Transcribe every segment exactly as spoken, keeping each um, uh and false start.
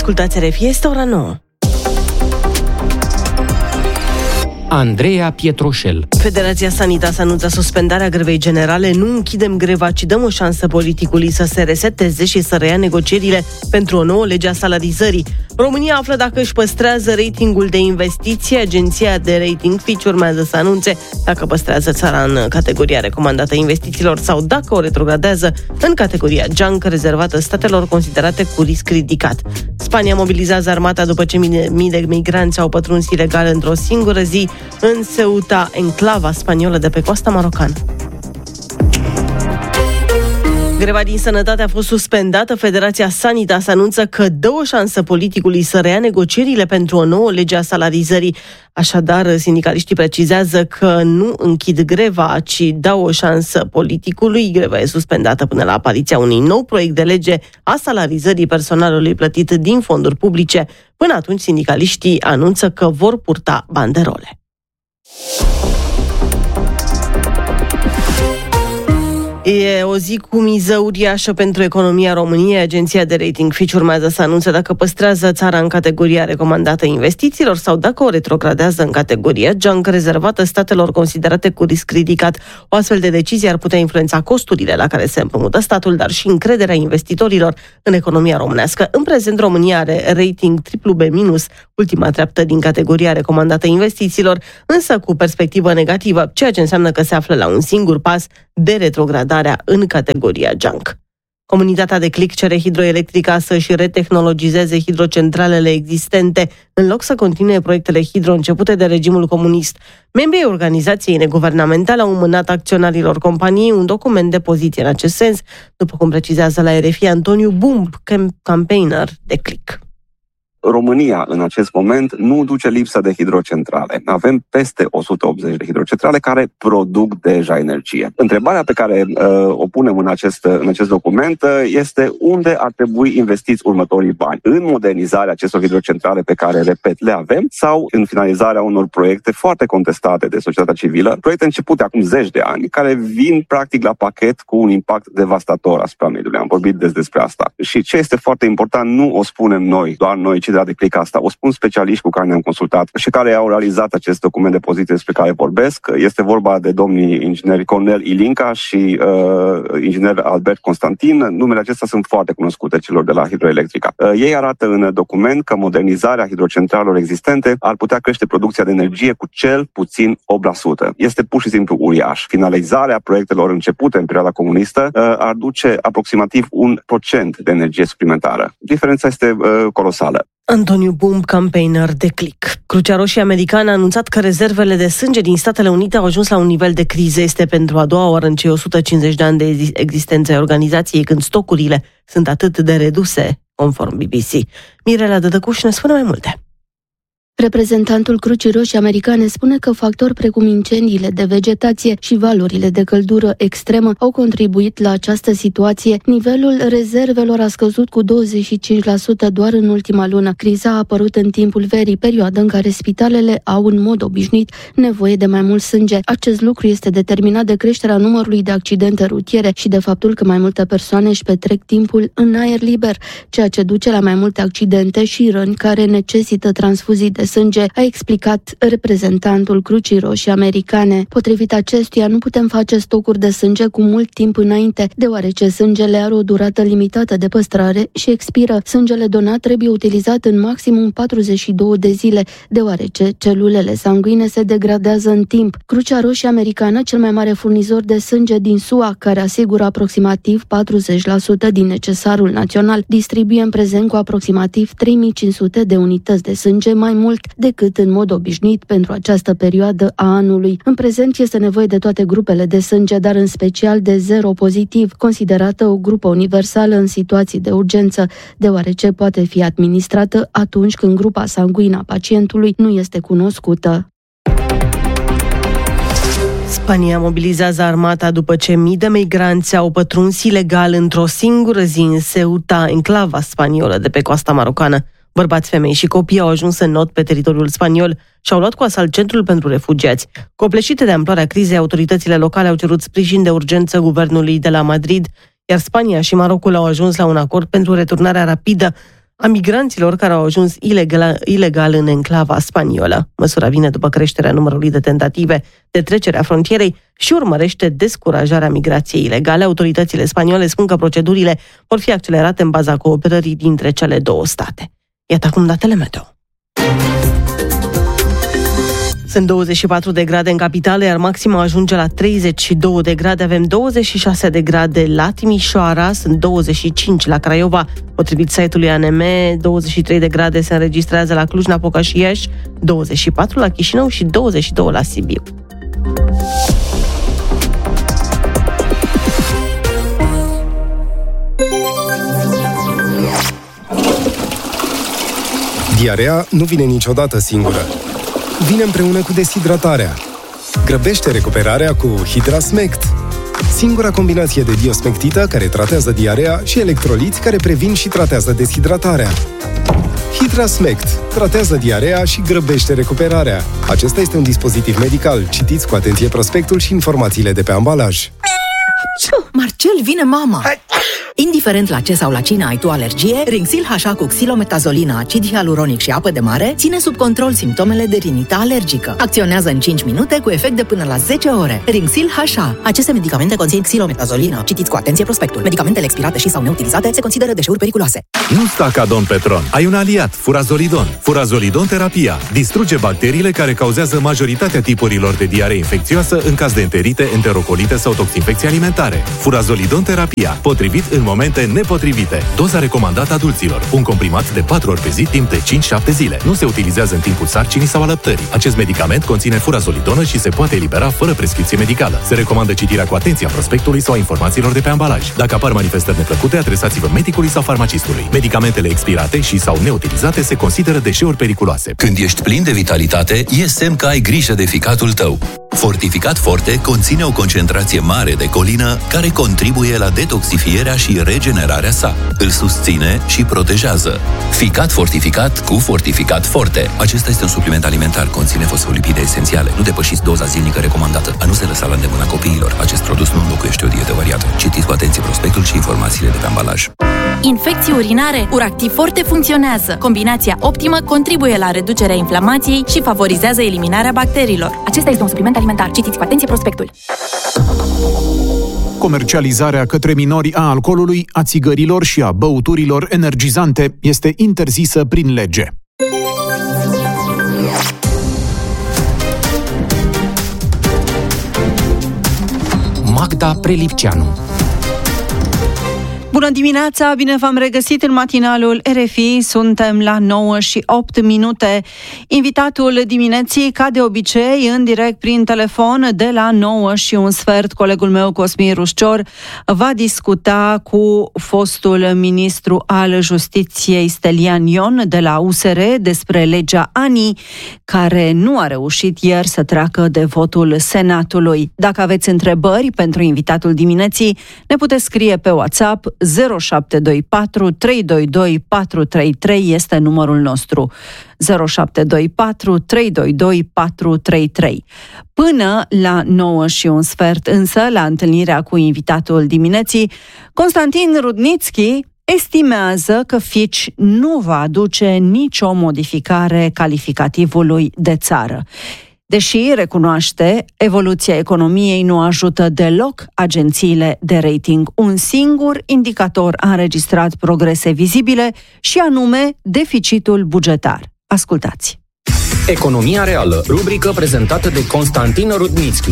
Ascultați R F I, este ora nouă. Andreea Pietroșel. Federația Sanitas anunță suspendarea grevei generale. Nu închidem greva, ci dăm o șansă politicului să se reseteze și să reia negocierile pentru o nouă lege a salarizării. România află dacă își păstrează ratingul de investiție. Agenția de rating Fitch urmează să anunțe dacă păstrează țara în categoria recomandată investițiilor sau dacă o retrogradează în categoria junk, rezervată statelor considerate cu risc ridicat. Spania mobilizează armata după ce mii de migranți au pătruns ilegal într-o singură zi în Ceuta, enclava spaniolă de pe coasta marocană. Greva din sănătate a fost suspendată. Federația Sanitas anunță că dă o șansă politicului să reia negocierile pentru o nouă lege a salarizării. Așadar, sindicaliștii precizează că nu închid greva, ci dau o șansă politicului. Greva e suspendată până la apariția unui nou proiect de lege a salarizării personalului plătit din fonduri publice. Până atunci, sindicaliștii anunță că vor purta banderole. E o zi cu miză uriașă pentru economia României. Agenția de rating Fitch urmează să anunțe dacă păstrează țara în categoria recomandată investițiilor sau dacă o retrogradează în categoria junk, rezervată statelor considerate cu risc ridicat. O astfel de decizie ar putea influența costurile la care se împrumută statul, dar și încrederea investitorilor în economia românească. În prezent, România are rating triplu B minus, ultima treaptă din categoria recomandată investițiilor, însă cu perspectivă negativă, ceea ce înseamnă că se află la un singur pas de retrogradarea în categoria junk. Comunitatea de Click cere Hidroelectrica să-și retehnologizeze hidrocentralele existente în loc să continue proiectele hidro începute de regimul comunist. Membrii organizației neguvernamentale au mânat acționarilor companiei un document de poziție în acest sens, după cum precizează la R F I Antoniu Bumb, campaigner de Click. România, în acest moment, nu duce lipsă de hidrocentrale. Avem peste o sută optzeci de hidrocentrale care produc deja energie. Întrebarea pe care uh, o punem în acest, în acest document uh, este unde ar trebui investiți următorii bani. În modernizarea acestor hidrocentrale pe care, repet, le avem sau în finalizarea unor proiecte foarte contestate de societatea civilă, proiecte începute acum zeci de ani, care vin practic la pachet cu un impact devastator asupra mediului. Am vorbit des despre asta. Și ce este foarte important, nu o spunem noi, doar noi, ci de Click asta. O spun specialiști cu care ne-am consultat și care au realizat acest document de poziție despre care vorbesc. Este vorba de domnii ingineri Cornel Ilinca și uh, inginer Albert Constantin. Numele acestea sunt foarte cunoscute celor de la Hidroelectrica. Uh, ei arată în document că modernizarea hidrocentralelor existente ar putea crește producția de energie cu cel puțin opt la sută. Este pur și simplu uriaș. Finalizarea proiectelor începute în perioada comunistă uh, ar duce aproximativ un procent de energie suplimentară. Diferența este uh, colosală. Antoniu Bumb, campaigner de Click. Crucea Roșie Americană a anunțat că rezervele de sânge din Statele Unite au ajuns la un nivel de criză. Este pentru a doua oară în cei o sută cincizeci de ani de existență a organizației, când stocurile sunt atât de reduse, conform B B C. Mirela Dădăcuș ne spune mai multe. Reprezentantul Crucii Roșii Americane spune că factori precum incendiile de vegetație și valurile de căldură extremă au contribuit la această situație. Nivelul rezervelor a scăzut cu douăzeci și cinci la sută doar în ultima lună. Criza a apărut în timpul verii, perioadă în care spitalele au în mod obișnuit nevoie de mai mult sânge. Acest lucru este determinat de creșterea numărului de accidente rutiere și de faptul că mai multe persoane își petrec timpul în aer liber, ceea ce duce la mai multe accidente și răni care necesită transfuzii de sânge, a explicat reprezentantul Crucii Roșii Americane. Potrivit acestuia, nu putem face stocuri de sânge cu mult timp înainte, deoarece sângele are o durată limitată de păstrare și expiră. Sângele donat trebuie utilizat în maximum patruzeci și două de zile, deoarece celulele sanguine se degradează în timp. Crucea Roșie Americană, cel mai mare furnizor de sânge din S U A, care asigură aproximativ patruzeci la sută din necesarul național, distribuie în prezent cu aproximativ trei mii cinci sute de unități de sânge mai mult decât în mod obișnuit pentru această perioadă a anului. În prezent este nevoie de toate grupele de sânge, dar în special de zero pozitiv, considerată o grupă universală în situații de urgență, deoarece poate fi administrată atunci când grupa sanguină a pacientului nu este cunoscută. Spania mobilizează armata după ce mii de migranți au pătruns ilegal într-o singură zi în Ceuta, enclava spaniolă de pe coasta marocană. Bărbați, femei și copii au ajuns în not pe teritoriul spaniol și au luat cu asalt centrul pentru refugiați. Copleșite de amploarea crizei, autoritățile locale au cerut sprijin de urgență guvernului de la Madrid, iar Spania și Marocul au ajuns la un acord pentru returnarea rapidă a migranților care au ajuns ilegal, ilegal în enclava spaniolă. Măsura vine după creșterea numărului de tentative de trecere a frontierei și urmărește descurajarea migrației ilegale. Autoritățile spaniole spun că procedurile vor fi accelerate în baza cooperării dintre cele două state. Iată acum datele meteo. Sunt douăzeci și patru de grade în capitală, iar maxima ajunge la treizeci și două de grade. Avem douăzeci și șase de grade la Timișoara, sunt douăzeci și cinci la Craiova. Potrivit site-ului A N M, douăzeci și trei de grade se înregistrează la Cluj-Napoca și Iași, douăzeci și patru la Chișinău și douăzeci și doi la Sibiu. Diarea nu vine niciodată singură. Vine împreună cu deshidratarea. Grăbește recuperarea cu Hidrasmect. Singura combinație de diosmectită care tratează diarea și electroliți care previn și tratează deshidratarea. Hidrasmect tratează diarea și grăbește recuperarea. Acesta este un dispozitiv medical. Citiți cu atenție prospectul și informațiile de pe ambalaj. Marcel, vine mama! Hai. Indiferent la ce sau la cine ai tu alergie, Rinxil H A cu xilometazolină, acid hialuronic și apă de mare ține sub control simptomele de rinită alergică. Acționează în cinci minute cu efect de până la zece ore. Rinxil H A. Aceste medicamente conțin xilometazolină. Citiți cu atenție prospectul. Medicamentele expirate și sau neutilizate se consideră deșeuri periculoase. Nu sta ca Don Petron. Ai un aliat, Furazolidon. Furazolidon terapia distruge bacteriile care cauzează majoritatea tipurilor de diaree infecțioasă în caz de enterite, enterocolite sau toxinfecții alimentare. Furazolidon terapia, potrivit în momente nepotrivite. Doza recomandată adulților. Un comprimat de patru ori pe zi timp de cinci șapte zile. Nu se utilizează în timpul sarcinii sau alăptării. Acest medicament conține furazolidonă și se poate elibera fără prescripție medicală. Se recomandă citirea cu atenție a prospectului sau a informațiilor de pe ambalaj. Dacă apar manifestări neplăcute, adresați-vă medicului sau farmacistului. Medicamentele expirate și sau neutilizate se consideră deșeuri periculoase. Când ești plin de vitalitate, e semn că ai grijă de ficatul tău. Fortificat Forte conține o concentrație mare de colină care contribuie la detoxifierea și regenerarea sa. Îl susține și protejează. Ficat fortificat cu Fortificat Forte. Acesta este un supliment alimentar, conține fosfolipide esențiale. Nu depășiți doza zilnică recomandată. A nu se lăsa la îndemâna copiilor. Acest produs nu înlocuiește o dietă variată. Citiți cu atenție prospectul și informațiile de pe ambalaj. Infecții urinare? Uractiv Forte funcționează. Combinația optimă contribuie la reducerea inflamației și favorizează eliminarea bacteriilor. Acesta este un supliment alimentar. Citiți cu atenție prospectul. Comercializarea către minori a alcoolului, a țigărilor și a băuturilor energizante este interzisă prin lege. Magda Prelipceanu. Bună dimineața, bine v-am regăsit în matinalul R F I, suntem la nouă și opt minute. Invitatul dimineții, ca de obicei, în direct prin telefon de la nouă și un sfert, colegul meu Cosmin Rușcior va discuta cu fostul ministru al Justiției Stelian Ion de la U S R despre legea A N I, care nu a reușit ieri să treacă de votul Senatului. Dacă aveți întrebări pentru invitatul dimineții, ne puteți scrie pe WhatsApp. zero șapte doi patru trei doi doi patru trei trei este numărul nostru. zero șapte doi patru trei doi doi patru trei trei. Până la nouă și un sfert, însă, la întâlnirea cu invitatul dimineții, Constantin Rudnitsky estimează că Fitch nu va aduce nicio modificare calificativului de țară. Deși recunoaște, evoluția economiei nu ajută deloc agențiile de rating. Un singur indicator a înregistrat progrese vizibile și anume deficitul bugetar. Ascultați! Economia reală, rubrică prezentată de Constantin Rudnitsky.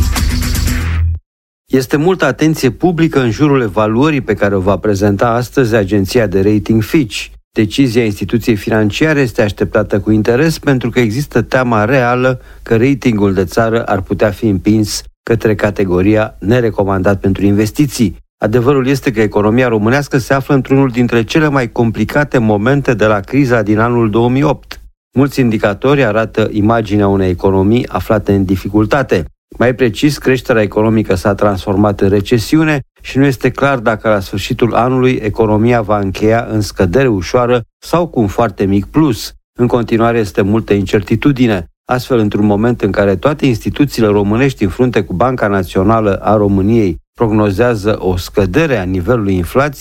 Este multă atenție publică în jurul evaluării pe care o va prezenta astăzi agenția de rating Fitch. Decizia instituției financiare este așteptată cu interes pentru că există teama reală că ratingul de țară ar putea fi împins către categoria nerecomandat pentru investiții. Adevărul este că economia românească se află într-unul dintre cele mai complicate momente de la criza din anul două mii opt. Mulți indicatori arată imaginea unei economii aflate în dificultate. Mai precis, creșterea economică s-a transformat în recesiune și nu este clar dacă la sfârșitul anului economia va încheia în scădere ușoară sau cu un foarte mic plus. În continuare este multă incertitudine. Astfel, într-un moment în care toate instituțiile românești în frunte cu Banca Națională a României prognozează o scădere a nivelului inflației,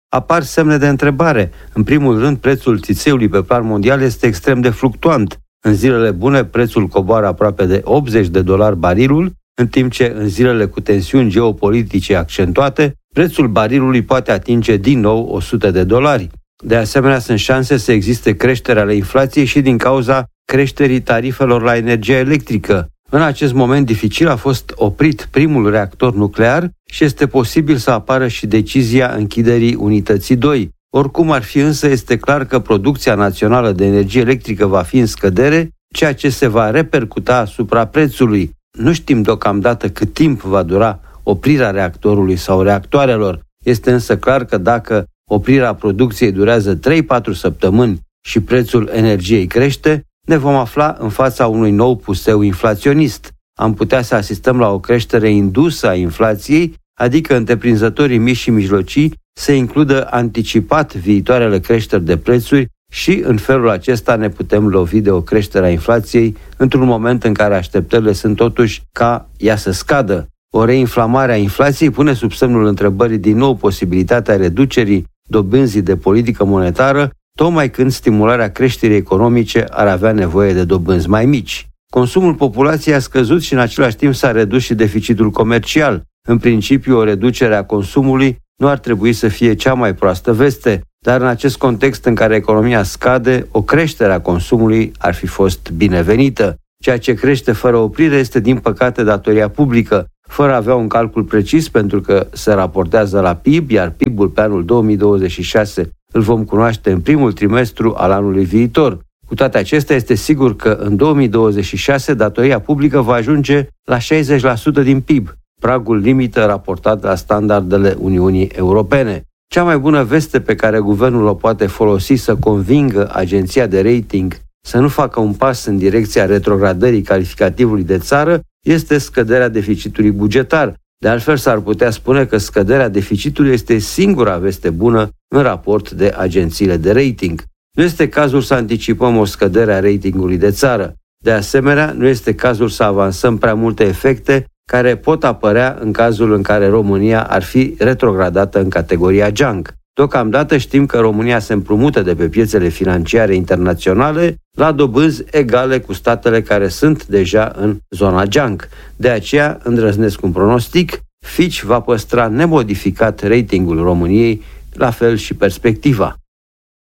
apar semne de întrebare. În primul rând, prețul țițeiului pe plan mondial este extrem de fluctuant. În zilele bune, prețul coboară aproape de optzeci de dolari barilul, în timp ce în zilele cu tensiuni geopolitice accentuate, prețul barilului poate atinge din nou o sută de dolari. De asemenea, sunt șanse să existe creștere ale inflației și din cauza creșterii tarifelor la energia electrică. În acest moment dificil a fost oprit primul reactor nuclear și este posibil să apară și decizia închiderii unității doi. Oricum ar fi, însă, este clar că producția națională de energie electrică va fi în scădere, ceea ce se va repercuta asupra prețului. Nu știm deocamdată cât timp va dura oprirea reactorului sau reactoarelor. Este însă clar că dacă oprirea producției durează trei-patru săptămâni și prețul energiei crește, ne vom afla în fața unui nou puseu inflaționist. Am putea să asistăm la o creștere indusă a inflației, adică întreprinzătorii mici și mijlocii să includă anticipat viitoarele creșteri de prețuri și în felul acesta ne putem lovi de o creștere a inflației într-un moment în care așteptările sunt totuși ca ea să scadă. O reinflamare a inflației pune sub semnul întrebării din nou posibilitatea reducerii dobânzii de politică monetară, tocmai când stimularea creșterii economice ar avea nevoie de dobânzi mai mici. Consumul populației a scăzut și în același timp s-a redus și deficitul comercial. În principiu, o reducere a consumului nu ar trebui să fie cea mai proastă veste, dar în acest context în care economia scade, o creștere a consumului ar fi fost binevenită. Ceea ce crește fără oprire este, din păcate, datoria publică, fără a avea un calcul precis pentru că se raportează la P I B, iar P I B-ul pe anul două mii douăzeci și șase îl vom cunoaște în primul trimestru al anului viitor. Cu toate acestea, este sigur că în două mii douăzeci și șase datoria publică va ajunge la șaizeci la sută din P I B, pragul limită raportat la standardele Uniunii Europene. Cea mai bună veste pe care guvernul o poate folosi să convingă agenția de rating să nu facă un pas în direcția retrogradării calificativului de țară este scăderea deficitului bugetar. De altfel, s-ar putea spune că scăderea deficitului este singura veste bună în raport de agențiile de rating. Nu este cazul să anticipăm o scădere a ratingului de țară. De asemenea, nu este cazul să avansăm prea multe efecte care pot apărea în cazul în care România ar fi retrogradată în categoria junk. Deocamdată știm că România se împrumută de pe piețele financiare internaționale la dobânzi egale cu statele care sunt deja în zona junk. De aceea îndrăznesc un pronostic: Fitch va păstra nemodificat ratingul României, la fel și perspectiva.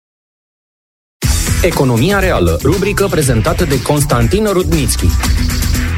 Economia reală, rubrică prezentată de Constantin Rudnitschi.